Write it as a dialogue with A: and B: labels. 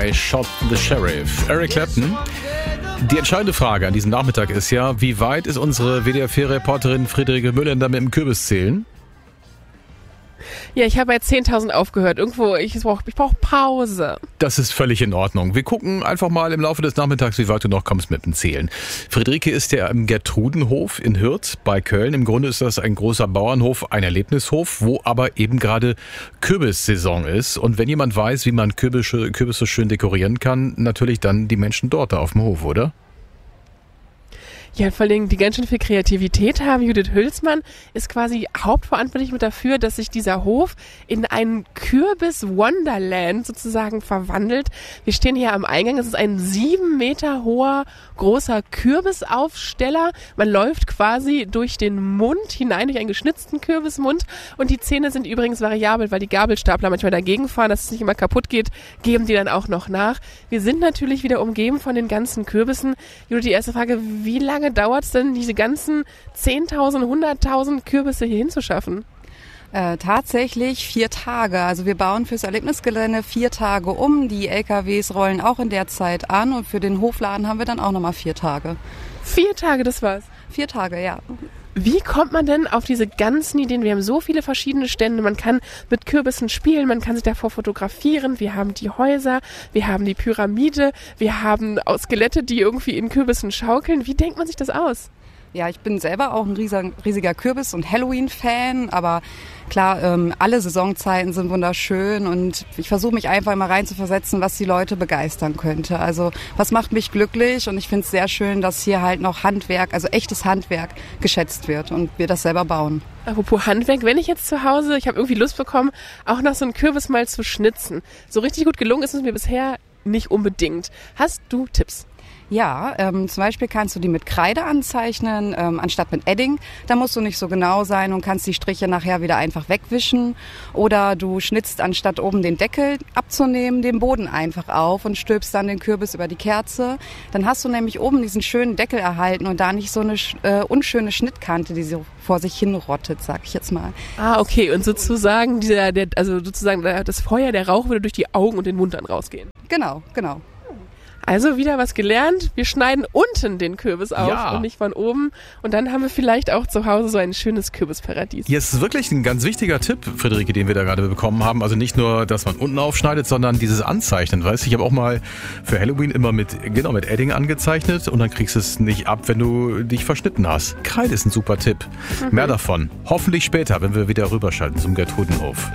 A: I Shot the Sheriff. Eric Clapton. Die entscheidende Frage an diesem Nachmittag ist ja, wie weit ist unsere WDR-4-Reporterin Friederike Müllender mit dem Kürbiszählen?
B: Ja, ich habe bei 10.000 aufgehört. Irgendwo, ich brauche Pause.
A: Das ist völlig in Ordnung. Wir gucken einfach mal im Laufe des Nachmittags, wie weit du noch kommst mit dem Zählen. Friederike ist ja im Gertrudenhof in Hürth bei Köln. Im Grunde ist das ein großer Bauernhof, ein Erlebnishof, wo aber eben gerade Kürbissaison ist. Und wenn jemand weiß, wie man Kürbisse schön dekorieren kann, natürlich dann die Menschen dort da auf dem Hof, oder?
B: Ja, vor allem die ganz schön viel Kreativität haben. Judith Hülsmann ist quasi hauptverantwortlich mit dafür, dass sich dieser Hof in ein Kürbis-Wonderland sozusagen verwandelt. Wir stehen hier am Eingang. Es ist ein 7 Meter hoher, großer Kürbisaufsteller. Man läuft quasi durch den Mund hinein, durch einen geschnitzten Kürbismund. Und die Zähne sind übrigens variabel, weil die Gabelstapler manchmal dagegen fahren, dass es nicht immer kaputt geht, geben die dann auch noch nach. Wir sind natürlich wieder umgeben von den ganzen Kürbissen. Judith, die erste Frage, wie lange dauert es denn, diese ganzen 10.000, 100.000 Kürbisse hier hinzuschaffen?
C: Tatsächlich 4 Tage. Also wir bauen fürs Erlebnisgelände 4 Tage um. Die LKWs rollen auch in der Zeit an und für den Hofladen haben wir dann auch nochmal 4 Tage.
B: 4 Tage, das war's?
C: 4 Tage, ja.
B: Wie kommt man denn auf diese ganzen Ideen? Wir haben so viele verschiedene Stände. Man kann mit Kürbissen spielen, man kann sich davor fotografieren. Wir haben die Häuser, wir haben die Pyramide, wir haben Skelette, die irgendwie in Kürbissen schaukeln. Wie denkt man sich das aus?
C: Ja, ich bin selber auch ein riesiger Kürbis- und Halloween-Fan, aber klar, alle Saisonzeiten sind wunderschön und ich versuche mich einfach mal reinzuversetzen, was die Leute begeistern könnte. Also was macht mich glücklich und ich finde es sehr schön, dass hier halt noch Handwerk, also echtes Handwerk geschätzt wird und wir das selber bauen.
B: Apropos Handwerk, wenn ich jetzt zu Hause, ich habe irgendwie Lust bekommen, auch noch so einen Kürbis mal zu schnitzen. So richtig gut gelungen ist es mir bisher nicht unbedingt. Hast du Tipps?
C: Ja, zum Beispiel kannst du die mit Kreide anzeichnen, anstatt mit Edding. Da musst du nicht so genau sein und kannst die Striche nachher wieder einfach wegwischen. Oder du schnitzt, anstatt oben den Deckel abzunehmen, den Boden einfach auf und stülpst dann den Kürbis über die Kerze. Dann hast du nämlich oben diesen schönen Deckel erhalten und da nicht so eine unschöne Schnittkante, die so vor sich hin rottet, sag ich jetzt mal.
B: Ah, okay. Und sozusagen das Feuer, der Rauch würde durch die Augen und den Mund dann rausgehen.
C: Genau.
B: Also wieder was gelernt. Wir schneiden unten den Kürbis auf und nicht von oben. Und dann haben wir vielleicht auch zu Hause so ein schönes Kürbisparadies.
A: Jetzt ist wirklich ein ganz wichtiger Tipp, Friederike, den wir da gerade bekommen haben. Also nicht nur, dass man unten aufschneidet, sondern dieses Anzeichnen. Weißt du, ich habe auch mal für Halloween immer mit Edding angezeichnet und dann kriegst du es nicht ab, wenn du dich verschnitten hast. Kreide ist ein super Tipp. Mehr davon. Hoffentlich später, wenn wir wieder rüberschalten zum Gertrudenhof.